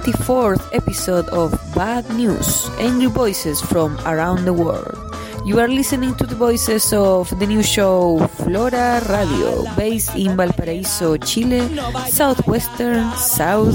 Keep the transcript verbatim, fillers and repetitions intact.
fourth episode of Bad News, Angry Voices from Around the World. You are listening to the voices of the new show Flora Radio, based in Valparaíso, Chile, southwestern South